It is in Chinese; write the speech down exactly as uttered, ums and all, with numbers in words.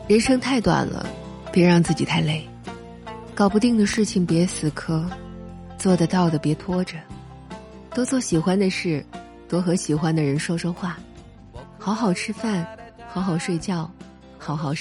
人生太短了，别让自己太累。搞不定的事情别死磕，做得到的别拖着。多做喜欢的事，多和喜欢的人说说话，好好吃饭，好好睡觉，好好